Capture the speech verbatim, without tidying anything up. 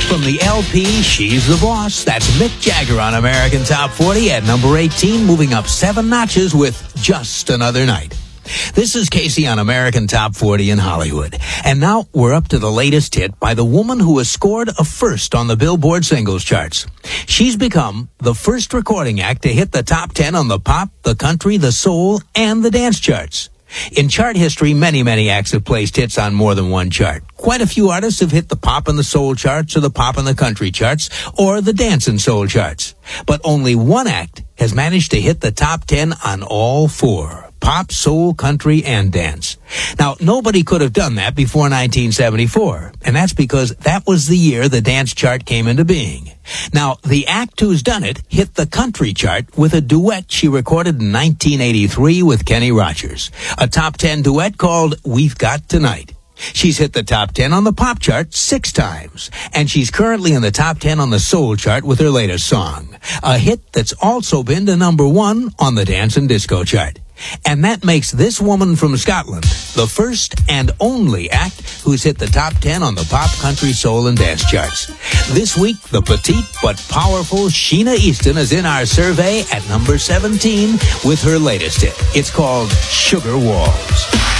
From the L P, She's the Boss, that's Mick Jagger on American Top forty at number eighteen, moving up seven notches with Just Another Night. This is Casey on American Top forty in Hollywood. And now we're up to the latest hit by the woman who has scored a first on the Billboard singles charts. She's become the first recording act to hit the top ten on the pop, the country, the soul, and the dance charts. In chart history, many, many acts have placed hits on more than one chart. Quite a few artists have hit the pop and the soul charts, or the pop and the country charts, or the dance and soul charts. But only one act has managed to hit the top ten on all four: pop, soul, country, and dance. Now, nobody could have done that before nineteen seventy-four, and that's because that was the year the dance chart came into being. Now, the act who's done it hit the country chart with a duet she recorded in nineteen eighty-three with Kenny Rogers, a top ten duet called We've Got Tonight. She's hit the top ten on the pop chart six times, and she's currently in the top ten on the soul chart with her latest song, a hit that's also been to number one on the dance and disco chart. And that makes this woman from Scotland the first and only act who's hit the top ten on the pop, country, soul, and dance charts. This week, the petite but powerful Sheena Easton is in our survey at number seventeen with her latest hit. It's called Sugar Walls.